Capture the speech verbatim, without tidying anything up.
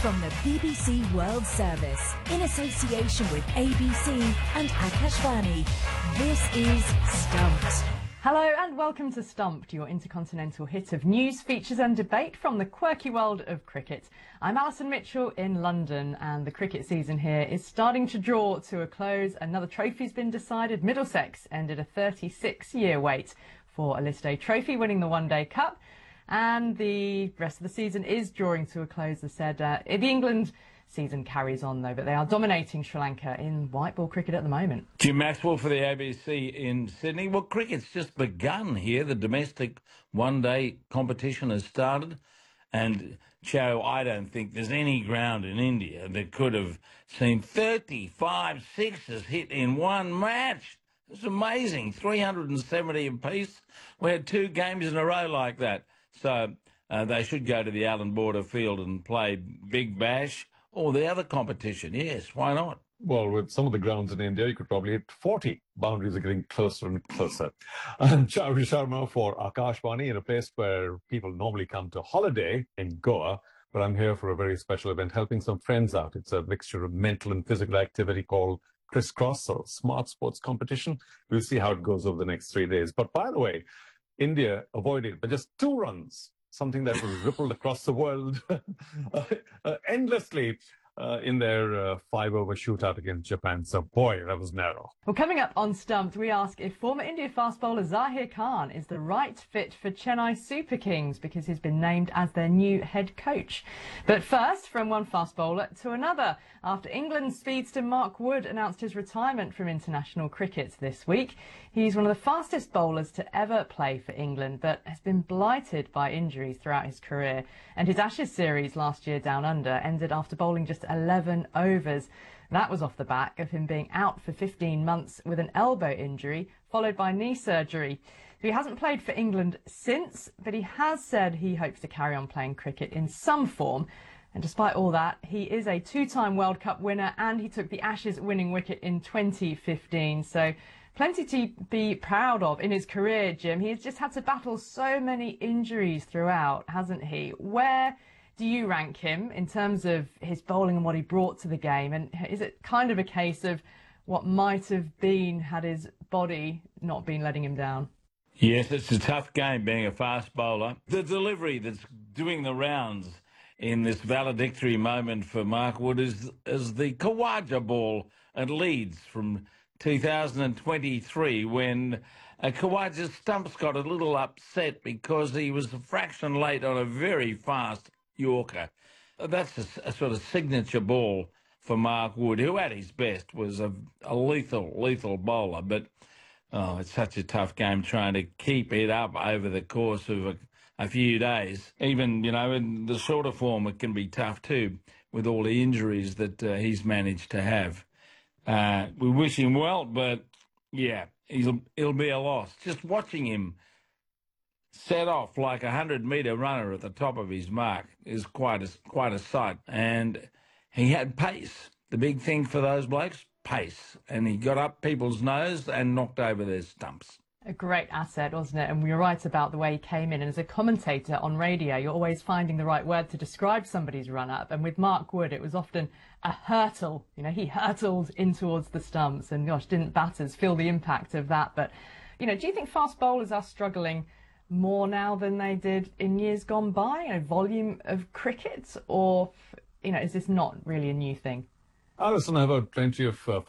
From the B B C World Service, in association with A B C and Akashvani, this is Stumped. Hello and welcome to Stumped, your intercontinental hit of news, features and debate from the quirky world of cricket. I'm Alison Mitchell in London, and the cricket season here is starting to draw to a close. Another trophy's been decided. Middlesex ended a thirty-six year wait for a List A trophy, winning the One Day Cup. And the rest of the season is drawing to a close, as said. Uh, the England season carries on, though, but they are dominating Sri Lanka in white ball cricket at the moment. Jim Maxwell for the A B C in Sydney. Well, cricket's just begun here. The domestic one-day competition has started. And, Joe, I don't think there's any ground in India that could have seen thirty-five sixes hit in one match. It's amazing. three hundred seventy apiece. We had two games in a row like that. So uh, they should go to the Allan Border Field and play Big Bash or the other competition. Yes, why not? Well, with some of the grounds in India, you could probably hit forty. Boundaries are getting closer and closer. I'm Chaudhry Sharma for Akashvani, in a place where people normally come to holiday in Goa. But I'm here for a very special event, helping some friends out. It's a mixture of mental and physical activity called Crisscross, or Smart Sports Competition. We'll see how it goes over the next three days. But by the way, India avoided by just two runs, something that was rippled across the world uh, uh, endlessly uh, in their uh, five-over shootout against Japan. So, boy, that was narrow. Well, coming up on Stumped, we ask if former India fast bowler Zahir Khan is the right fit for Chennai Super Kings, because he's been named as their new head coach. But first, from one fast bowler to another, after England's speedster Mark Wood announced his retirement from international cricket this week. He's one of the fastest bowlers to ever play for England, but has been blighted by injuries throughout his career. And his Ashes series last year down under ended after bowling just eleven overs. That was off the back of him being out for fifteen months with an elbow injury, followed by knee surgery. So he hasn't played for England since, but he has said he hopes to carry on playing cricket in some form. And despite all that, he is a two-time World Cup winner, and he took the Ashes winning wicket in twenty fifteen. So plenty to be proud of in his career, Jim. He's just had to battle so many injuries throughout, hasn't he? Where do you rank him in terms of his bowling and what he brought to the game? And is it kind of a case of what might have been had his body not been letting him down? Yes, it's a tough game being a fast bowler. The delivery that's doing the rounds in this valedictory moment for Mark Wood is, is the Khawaja ball at Leeds from two thousand twenty-three, when uh, Khawaja's stumps got a little upset because he was a fraction late on a very fast Yorker. That's a, a sort of signature ball for Mark Wood, who at his best was a, a lethal, lethal bowler. But oh, it's such a tough game trying to keep it up over the course of a, a few days. Even, you know, in the shorter form, it can be tough too, with all the injuries that uh, he's managed to have. Uh, we wish him well, but yeah, he'll, he'll be a loss. Just watching him set off like a hundred-metre runner at the top of his mark is quite a, quite a sight. And he had pace. The big thing for those blokes, pace. And he got up people's nose and knocked over their stumps. A great asset, wasn't it? And we were right about the way he came in. And as a commentator on radio, you're always finding the right word to describe somebody's run-up. And with Mark Wood, it was often a hurtle. You know, he hurtled in towards the stumps. And gosh, didn't batters feel the impact of that? But, you know, do you think fast bowlers are struggling more now than they did in years gone by? You know, volume of cricket? Or, you know, is this not really a new thing? Alison, I've heard plenty of uh,